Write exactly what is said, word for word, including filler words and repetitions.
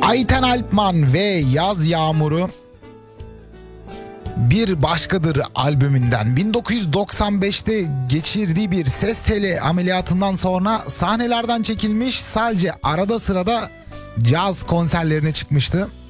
Ayten Alpman ve Yaz Yağmuru Bir Başkadır albümünden bin dokuz yüz doksan beşte geçirdiği bir ses teli ameliyatından sonra sahnelerden çekilmiş, sadece arada sırada caz konserlerine çıkmıştı.